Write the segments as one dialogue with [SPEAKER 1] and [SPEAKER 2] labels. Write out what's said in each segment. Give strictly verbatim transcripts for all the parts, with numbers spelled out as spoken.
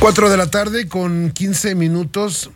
[SPEAKER 1] Cuatro de la tarde con quince minutos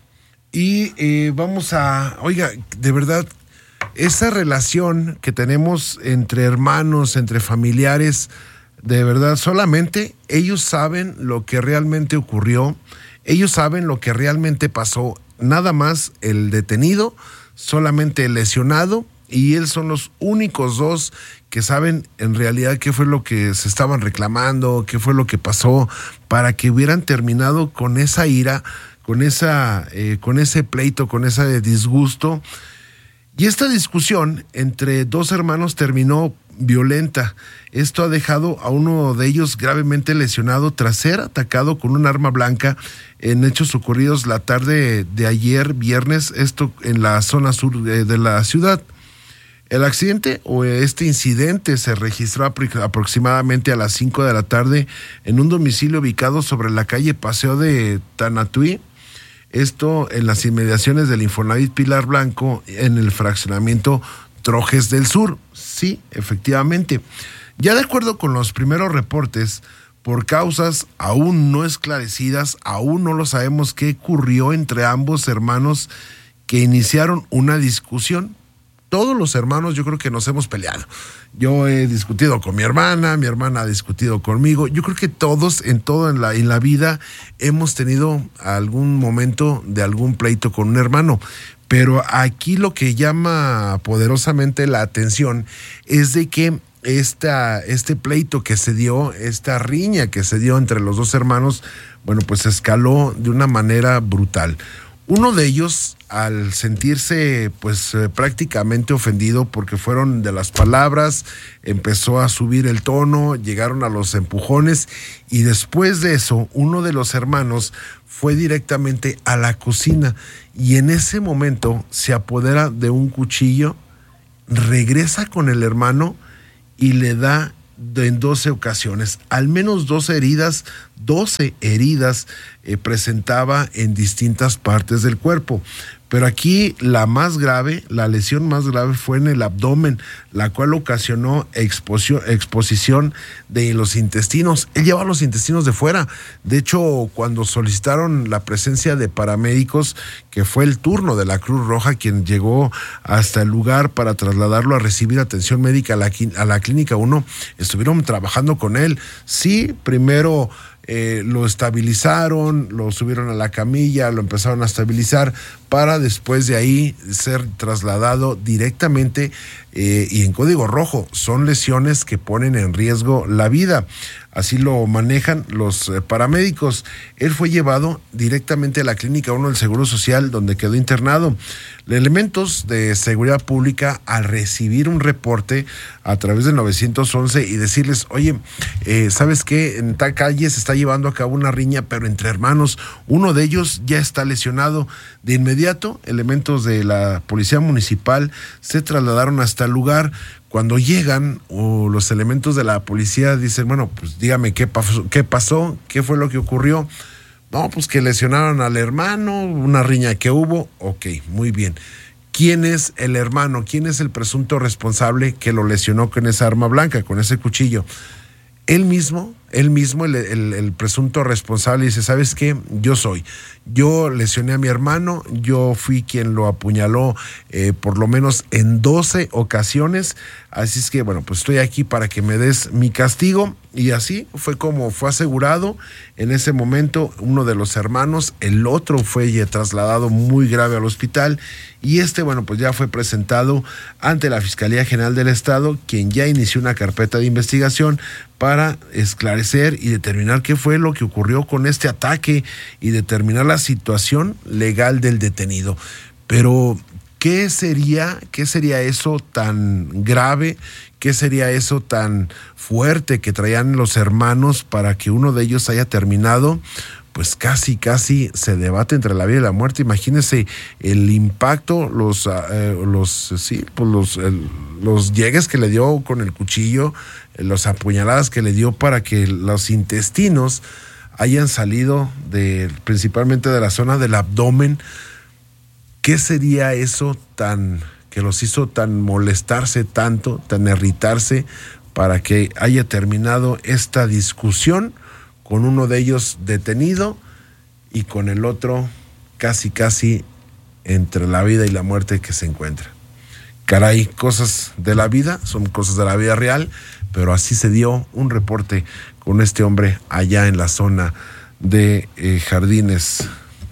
[SPEAKER 1] y eh, vamos a, oiga, de verdad, esa relación que tenemos entre hermanos, entre familiares, de verdad, solamente ellos saben lo que realmente ocurrió, ellos saben lo que realmente pasó, nada más el detenido, solamente el lesionado, y él son los únicos dos que saben en realidad qué fue lo que se estaban reclamando, qué fue lo que pasó, para que hubieran terminado con esa ira, con esa, eh, con ese pleito, con ese disgusto. Y esta discusión entre dos hermanos terminó violenta. Esto ha dejado a uno de ellos gravemente lesionado tras ser atacado con un arma blanca en hechos ocurridos la tarde de ayer, viernes, esto en la zona sur de la ciudad. El accidente o este incidente se registró aproximadamente a las cinco de la tarde en un domicilio ubicado sobre la calle Paseo de Tanatuí, esto en las inmediaciones del Infonavit Pilar Blanco en el fraccionamiento Trojes del Sur. Sí, efectivamente. Ya de acuerdo con los primeros reportes, por causas aún no esclarecidas, aún no lo sabemos qué ocurrió entre ambos hermanos que iniciaron una discusión. Todos los hermanos yo creo que nos hemos peleado. Yo he discutido con mi hermana, mi hermana ha discutido conmigo. Yo creo que todos en todo en la, en la vida hemos tenido algún momento de algún pleito con un hermano. Pero aquí lo que llama poderosamente la atención es de que esta, este pleito que se dio, esta riña que se dio entre los dos hermanos, bueno, pues escaló de una manera brutal. Uno de ellos, al sentirse pues eh, prácticamente ofendido porque fueron de las palabras, empezó a subir el tono, llegaron a los empujones y después de eso, uno de los hermanos fue directamente a la cocina y en ese momento se apodera de un cuchillo, regresa con el hermano y le da en doce ocasiones, al menos doce heridas, doce heridas eh, presentaba en distintas partes del cuerpo. Pero aquí la más grave, la lesión más grave fue en el abdomen, la cual ocasionó exposición, exposición de los intestinos. Él llevaba los intestinos de fuera. De hecho, cuando solicitaron la presencia de paramédicos, que fue el turno de la Cruz Roja, quien llegó hasta el lugar para trasladarlo a recibir atención médica a la, a la Clínica uno, estuvieron trabajando con él. Sí, primero Eh, lo estabilizaron, lo subieron a la camilla, lo empezaron a estabilizar para después de ahí ser trasladado directamente eh, y en código rojo. Son lesiones que ponen en riesgo la vida. Así lo manejan los eh, paramédicos. Él fue llevado directamente a la Clínica uno del Seguro Social, donde quedó internado. Elementos de seguridad pública, al recibir un reporte a través del nueve once y decirles, oye, eh, ¿sabes qué? En tal calle se está llevando a cabo una riña, pero entre hermanos, uno de ellos ya está lesionado. De inmediato, elementos de la Policía Municipal se trasladaron hasta el lugar. Cuando llegan, o los elementos de la policía dicen, bueno, pues dígame qué pasó, qué pasó, qué fue lo que ocurrió. No, pues que lesionaron al hermano, una riña que hubo. Ok, muy bien. ¿Quién es el hermano? ¿Quién es el presunto responsable que lo lesionó con esa arma blanca, con ese cuchillo? Él mismo, él mismo, el, el, el presunto responsable, dice, ¿sabes qué? Yo soy. Yo lesioné a mi hermano, yo fui quien lo apuñaló eh, por lo menos en doce ocasiones, así es que, bueno, pues estoy aquí para que me des mi castigo, y así fue como fue asegurado. En ese momento, uno de los hermanos, el otro fue trasladado muy grave al hospital, y este, bueno, pues ya fue presentado ante la Fiscalía General del Estado, quien ya inició una carpeta de investigación para esclarecer y determinar qué fue lo que ocurrió con este ataque y determinar la situación legal del detenido. Pero, ¿qué sería, qué sería eso tan grave? ¿Qué sería eso tan fuerte que traían los hermanos para que uno de ellos haya terminado? Pues casi, casi se debate entre la vida y la muerte. Imagínense el impacto, los, eh, los, sí, pues los, el, los llegues que le dio con el cuchillo, eh, las apuñaladas que le dio para que los intestinos hayan salido de, principalmente de la zona del abdomen. ¿Qué sería eso tan que los hizo tan molestarse tanto, tan irritarse, para que haya terminado esta discusión con uno de ellos detenido y con el otro casi casi entre la vida y la muerte que se encuentra. Caray, cosas de la vida, son cosas de la vida real, pero así se dio un reporte con este hombre allá en la zona de eh, Jardines,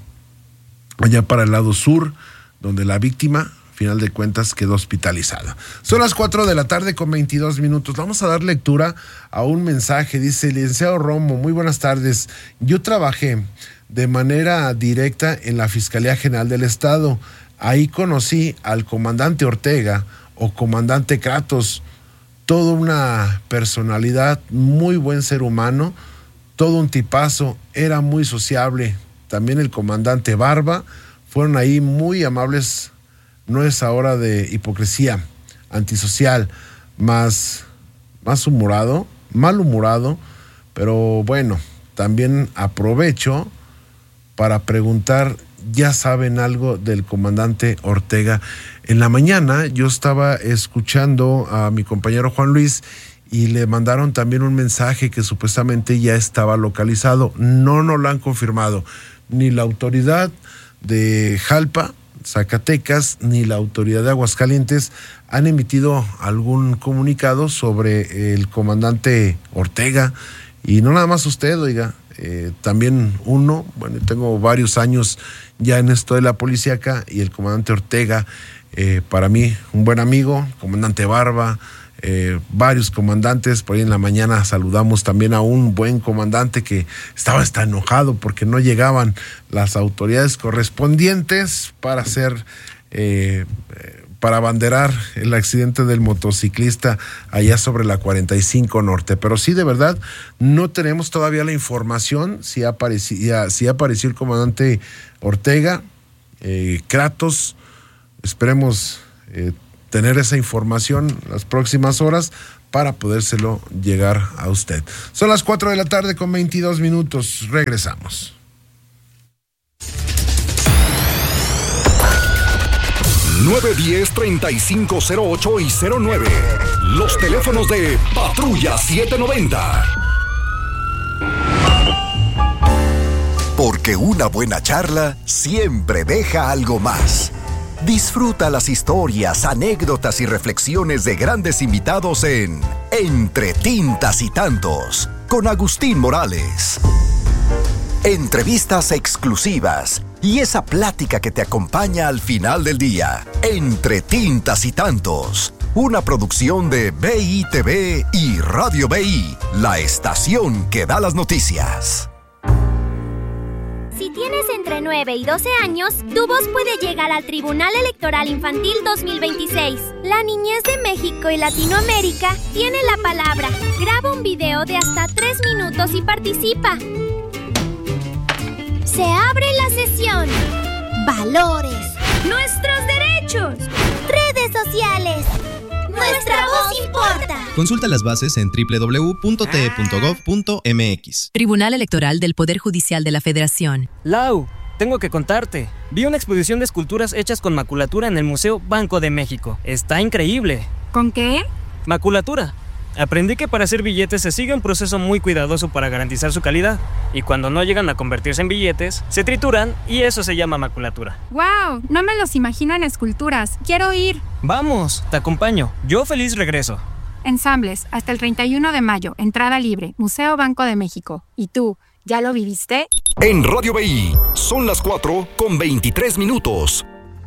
[SPEAKER 1] allá para el lado sur, donde la víctima, final de cuentas, quedó hospitalizada. Son las cuatro de la tarde con veintidós minutos. Vamos a dar lectura a un mensaje. Dice: licenciado Romo, muy buenas tardes. Yo trabajé de manera directa en la Fiscalía General del Estado. Ahí conocí al comandante Ortega o comandante Kratos, toda una personalidad, muy buen ser humano, todo un tipazo, era muy sociable. También el comandante Barba, fueron ahí muy amables. No es ahora de hipocresía, antisocial, más, más humorado, malhumorado, pero bueno, también aprovecho para preguntar, ¿ya saben algo del comandante Ortega? En la mañana yo estaba escuchando a mi compañero Juan Luis y le mandaron también un mensaje que supuestamente ya estaba localizado. No nos lo han confirmado, ni la autoridad de Jalpa, Zacatecas, ni la autoridad de Aguascalientes han emitido algún comunicado sobre el comandante Ortega. Y no nada más usted, oiga, eh, también uno, bueno, tengo varios años ya en esto de la policíaca, y el comandante Ortega, eh, para mí, un buen amigo, comandante Barba, eh, varios comandantes. Por ahí en la mañana saludamos también a un buen comandante que estaba hasta enojado porque no llegaban las autoridades correspondientes para hacer, eh, para abanderar el accidente del motociclista allá sobre la cuarenta y cinco Norte. Pero sí, de verdad, no tenemos todavía la información si apareció, si apareció el comandante Ortega, eh, Kratos. Esperemos eh, tener esa información las próximas horas para podérselo llegar a usted. Son las cuatro de la tarde con veintidós minutos. Regresamos.
[SPEAKER 2] nueve diez, treinta y cinco cero ocho y cero nueve. Los teléfonos de Patrulla setecientos noventa. Porque una buena charla siempre deja algo más. Disfruta las historias, anécdotas y reflexiones de grandes invitados en Entre Tintas y Tantos, con Agustín Morales. Entrevistas exclusivas y esa plática que te acompaña al final del día. Entre Tintas y Tantos, una producción de B I T V y Radio B I, la estación que da las noticias.
[SPEAKER 3] Si tienes entre nueve y doce años, tu voz puede llegar al Tribunal Electoral Infantil dos mil veintiséis. La niñez de México y Latinoamérica tiene la palabra. Graba un video de hasta tres minutos y participa. Se abre la sesión. Valores. Nuestros derechos. Redes sociales. Nuestra voz importa.
[SPEAKER 4] Consulta las bases en doble u doble u doble u punto t e punto gov punto m x.
[SPEAKER 5] Tribunal Electoral del Poder Judicial de la Federación.
[SPEAKER 6] Lau, tengo que contarte. Vi una exposición de esculturas hechas con maculatura en el Museo Banco de México. Está increíble.
[SPEAKER 7] ¿Con qué?
[SPEAKER 6] Maculatura. Aprendí que para hacer billetes se sigue un proceso muy cuidadoso para garantizar su calidad. Y cuando no llegan a convertirse en billetes, se trituran y eso se llama maculatura.
[SPEAKER 7] ¡Wow! No me los imagino en esculturas. ¡Quiero ir!
[SPEAKER 6] Vamos, te acompaño. Yo feliz regreso.
[SPEAKER 7] Ensambles, hasta el treinta y uno de mayo. Entrada libre. Museo Banco de México. ¿Y tú, ya lo viviste?
[SPEAKER 2] En Radio B I, son las cuatro con veintitrés minutos.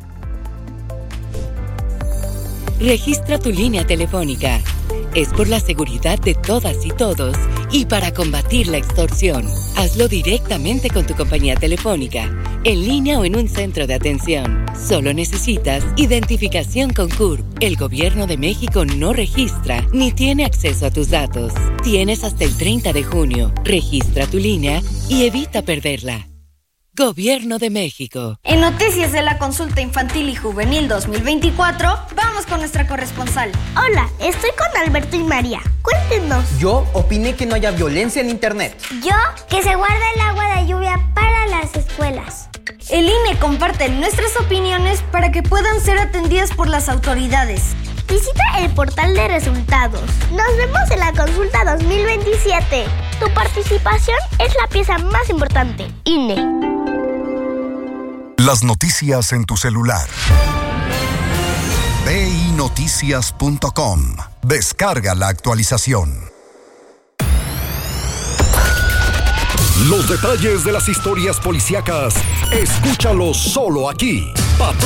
[SPEAKER 8] Registra tu línea telefónica. Es por la seguridad de todas y todos y para combatir la extorsión. Hazlo directamente con tu compañía telefónica, en línea o en un centro de atención. Solo necesitas identificación con C U R P. El Gobierno de México no registra ni tiene acceso a tus datos. Tienes hasta el treinta de junio. Registra tu línea y evita perderla. Gobierno de México.
[SPEAKER 9] En Noticias de la Consulta Infantil y Juvenil dos mil veinticuatro, vamos con nuestra corresponsal.
[SPEAKER 3] Hola, estoy con Alberto y María. Cuéntenos.
[SPEAKER 10] Yo opiné que no haya violencia en internet.
[SPEAKER 3] Yo, que se guarde el agua de lluvia para las escuelas.
[SPEAKER 9] El I N E comparte nuestras opiniones para que puedan ser atendidas por las autoridades.
[SPEAKER 3] Visita el portal de resultados. Nos vemos en la consulta dos mil veintisiete. Tu participación es la pieza más importante. I N E.
[SPEAKER 2] Las noticias en tu celular. B I noticias punto com. Descarga la actualización.
[SPEAKER 11] Los detalles de las historias policíacas, escúchalos solo aquí.